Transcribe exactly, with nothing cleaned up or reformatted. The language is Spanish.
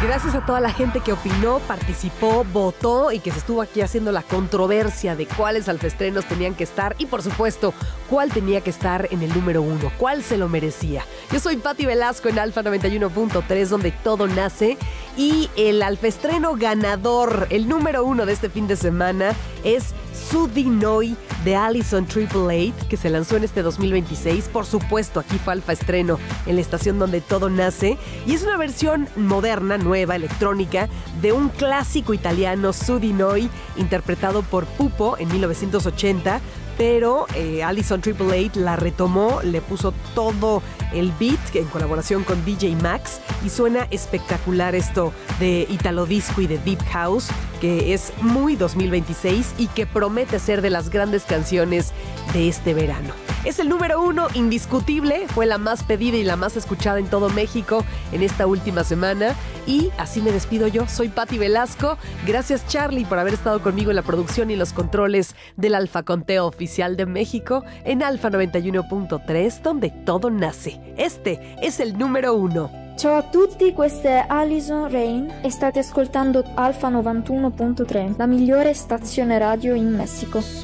Gracias a toda la gente que opinó, participó, votó y que se estuvo aquí haciendo la controversia de cuáles alfaestrenos tenían que estar y, por supuesto, cuál tenía que estar en el número uno, cuál se lo merecía. Yo soy Pati Velasco en Alfa noventa y uno punto tres, donde todo nace, y el alfaestreno ganador, el número uno de este fin de semana, es Sudinoy de Allison Triple Eight, que se lanzó en este dos mil veintiséis. Por supuesto, aquí fue alfaestreno en la estación donde todo nace, y es una versión moderna, nueva, electrónica, de un clásico italiano, Sudinoy, interpretado por Pupo en mil novecientos ochenta. Pero eh, Allison Triple Eight la retomó, le puso todo el beat en colaboración con D J Max, y suena espectacular esto de Italo Disco y de Deep House, que es muy dos mil veintiséis y que promete ser de las grandes canciones de este verano. Es el número uno indiscutible, fue la más pedida y la más escuchada en todo México en esta última semana. Y así me despido yo, soy Pati Velasco. Gracias, Charlie, por haber estado conmigo en la producción y los controles del Alfa Conteo Oficial de México en Alfa noventa y uno punto tres, donde todo nace. Este es el número uno. Ciao a tutti, questa è Alison Rain e state ascoltando Alfa novantuno punto tre, la migliore stazione radio in Messico.